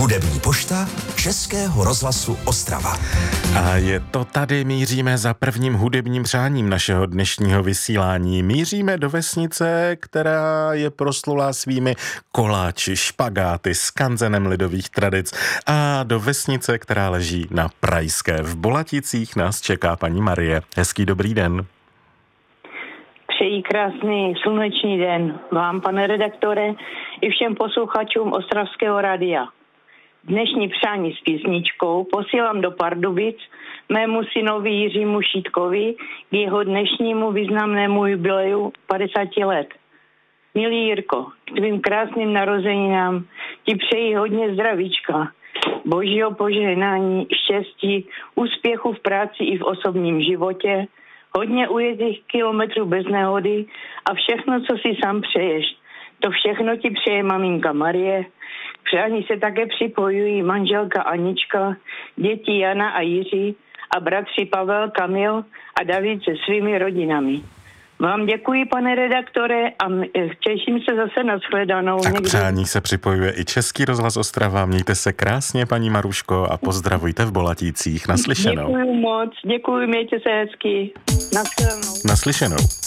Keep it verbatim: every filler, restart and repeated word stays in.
Hudební pošta Českého rozhlasu Ostrava. A je to tady, míříme za prvním hudebním přáním našeho dnešního vysílání. Míříme do vesnice, která je proslulá svými koláči, špagáty, skanzenem lidových tradic. A do vesnice, která leží na Prajské. V Bolaticích nás čeká paní Marie. Hezký dobrý den. Přeji krásný slunečný den vám, pane redaktore, i všem posluchačům Ostravského rádia. Dnešní přání s písničkou posílám do Pardubic mému synovi Jiřímu Šítkovi k jeho dnešnímu významnému jubileu padesáti let. Milý Jirko, k tvým krásným narozeninám ti přeji hodně zdravíčka, božího požehnání, štěstí, úspěchu v práci i v osobním životě, hodně ujetých kilometrů bez nehody a všechno, co si sám přeješ. To všechno ti přeje maminka Marie. K přání se také připojují manželka Anička, děti Jana a Jiří a bratři Pavel, Kamil a David se svými rodinami. Vám děkuji, pane redaktore, a těším se zase na shledanou. A k přání se připojuje i Český rozhlas Ostrava. Mějte se krásně, paní Maruško, a pozdravujte v Bolaticích. Naslyšenou. Děkuji moc, děkuji, mějte se hezky. Naslyšenou. Naslyšenou.